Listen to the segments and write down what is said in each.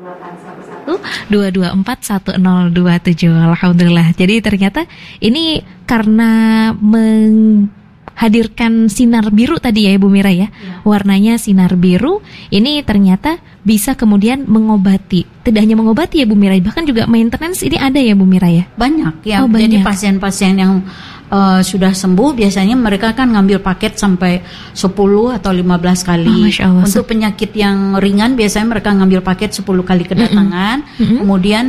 2241027. Alhamdulillah. Jadi ternyata ini karena menghadirkan sinar biru tadi ya Ibu Mira ya. Warnanya sinar biru ini ternyata bisa kemudian mengobati. Tidak hanya mengobati ya Bu Mira, bahkan juga maintenance ini ada ya Bu Mira ya. Banyak ya. Banyak. Jadi pasien-pasien yang sudah sembuh biasanya mereka kan ngambil paket sampai 10 atau 15 kali. Untuk penyakit yang ringan biasanya mereka ngambil paket 10 kali kedatangan. Kemudian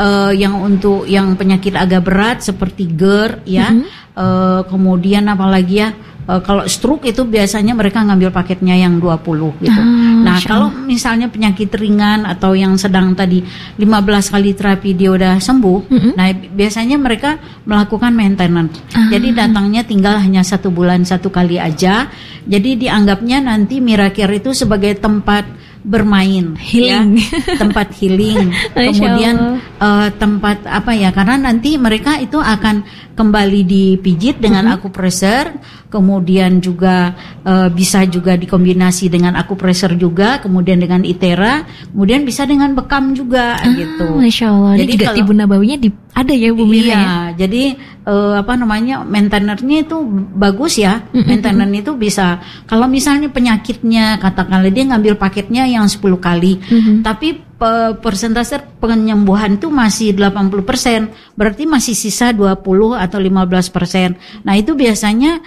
yang penyakit agak berat seperti GERD ya. Kemudian apalagi ya, kalau stroke itu biasanya mereka ngambil paketnya yang 20 gitu. Nah, kalau misalnya penyakit ringan atau yang sedang tadi 15 kali terapi dia udah sembuh, nah biasanya mereka melakukan maintenance. Jadi datangnya tinggal hanya 1 bulan 1 kali aja. Jadi dianggapnya nanti Miracare itu sebagai tempat bermain, healing. Ya, tempat healing. Kemudian tempat apa ya? Karena nanti mereka itu akan kembali dipijit dengan akupressure, kemudian juga bisa juga dikombinasi dengan akupressure juga, kemudian dengan ITERA, kemudian bisa dengan bekam juga gitu. Masya Allah. Jadi juga tibu nabawinya ada ya Bu Mira ya. Jadi maintenance-nya itu bagus ya. Maintenance itu bisa kalau misalnya penyakitnya katakanlah dia ngambil paketnya yang 10 kali, tapi persentase penyembuhan itu masih 80%, berarti masih sisa 20 atau 15%. Nah itu biasanya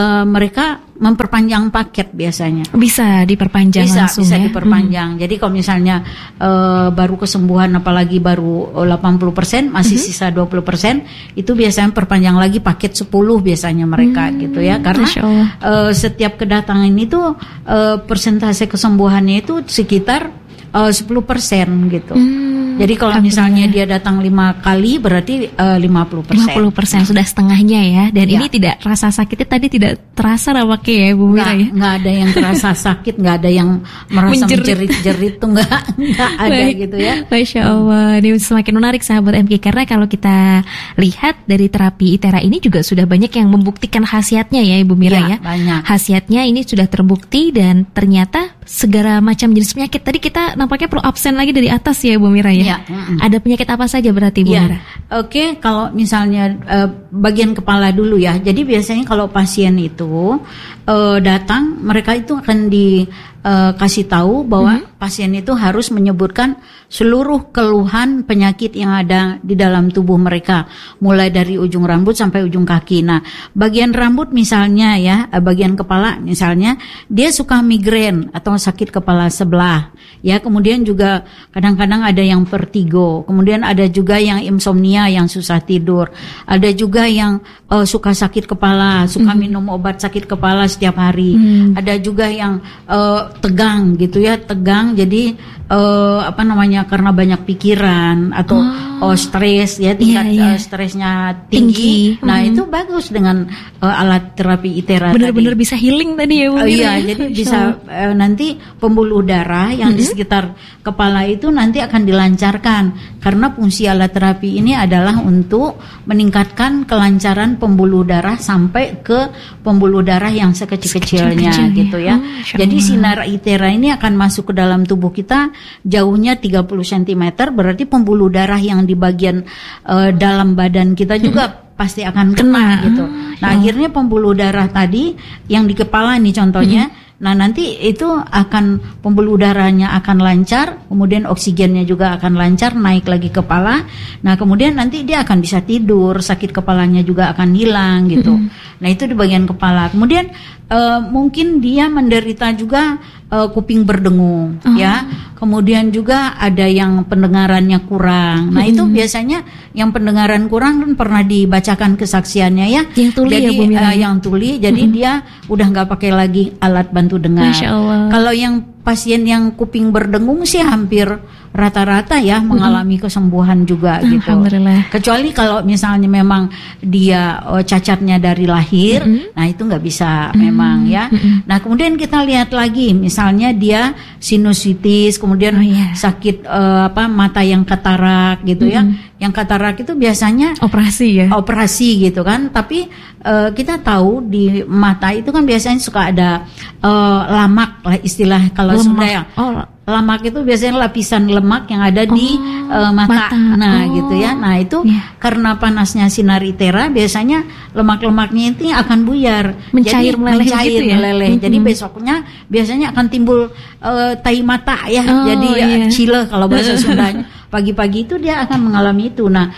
mereka memperpanjang paket biasanya. Bisa diperpanjang langsung bisa ya? Diperpanjang. Jadi kalau misalnya baru kesembuhan apalagi baru 80%, masih sisa 20%, itu biasanya perpanjang lagi paket 10 biasanya mereka gitu ya. Karena setiap kedatangan itu persentase kesembuhannya itu sekitar 10% gitu. Jadi kalau misalnya dia datang 5 kali berarti 50%. 50% sudah setengahnya ya. Dan ini tidak rasa sakitnya tadi tidak terasa nampaknya ya Bu Mira ya. Nggak ada yang terasa sakit, nggak ada yang merasa menjerit-jerit tuh nggak ada gitu ya. Masya Allah. Ini semakin menarik sahabat MK karena kalau kita lihat dari terapi ITERA ini juga sudah banyak yang membuktikan khasiatnya ya Ibu Mira ya. Banyak. Khasiatnya ini sudah terbukti dan ternyata segala macam jenis penyakit. Tadi kita nampaknya perlu absen lagi dari atas ya Bu Mira ya. Ada penyakit apa saja berarti Bu Mira? Oke, kalau misalnya bagian kepala dulu ya. Jadi biasanya kalau pasien itu datang, mereka itu akan dikasih tahu bahwa pasien itu harus menyebutkan seluruh keluhan penyakit yang ada di dalam tubuh mereka, mulai dari ujung rambut sampai ujung kaki. Nah, bagian rambut misalnya ya, bagian kepala misalnya, dia suka migrain atau sakit kepala sebelah. Ya, kemudian juga kadang-kadang ada yang vertigo, kemudian ada juga yang insomnia, yang susah tidur, ada juga yang suka sakit kepala, suka minum obat sakit kepala setiap hari, ada juga yang tegang gitu ya, tegang jadi karena banyak pikiran atau stres ya, tingkat stresnya tinggi. Nah itu bagus dengan alat terapi ITERA. Benar-benar bisa healing tadi ya Bu Mira. Jadi bisa nanti pembuluh darah yang di sekitar kepala itu nanti akan dilancarkan karena fungsi alat terapi ini adalah untuk meningkatkan kelancaran pembuluh darah sampai ke pembuluh darah yang sekecil-kecilnya gitu ya. Jadi sinar ITERA ini akan masuk ke dalam tubuh kita jauhnya 30 cm, berarti pembuluh darah yang di bagian dalam badan kita juga pasti akan kena gitu. Nah, akhirnya pembuluh darah tadi yang di kepala nih contohnya, nah nanti itu akan pembuluh darahnya akan lancar, kemudian oksigennya juga akan lancar, naik lagi ke kepala. Nah, kemudian nanti dia akan bisa tidur, sakit kepalanya juga akan hilang gitu. Nah, itu di bagian kepala. Kemudian mungkin dia menderita juga kuping berdengung ya. Kemudian juga ada yang pendengarannya kurang. Nah, itu biasanya yang pendengaran kurang kan pernah dibacakan kesaksiannya ya. Yang tuli jadi, ya Bu Mira. Yang tuli, jadi dia udah nggak pakai lagi alat bantu dengar. Masya Allah. Kalau yang pasien yang kuping berdengung sih hampir rata-rata ya mengalami kesembuhan juga gitu. Alhamdulillah. Kecuali kalau misalnya memang dia cacatnya dari lahir, nah itu nggak bisa memang ya. Nah, kemudian kita lihat lagi misalnya dia sinusitis, kemudian sakit mata yang katarak gitu ya. Yang katarak itu biasanya operasi ya. Operasi gitu kan. Tapi kita tahu di mata itu kan biasanya suka ada lamak lah istilah kalau sudah ya. lamak itu biasanya lapisan lemak yang ada di mata. Nah, gitu ya. Nah, itu karena panasnya sinar ITERA biasanya lemak-lemaknya itu akan buyar, mencair, meleleh gitu ya. Jadi besoknya biasanya akan timbul tai mata ya. Jadi chile kalau bahasa Sundanya. Pagi-pagi itu dia akan mengalami itu. Nah,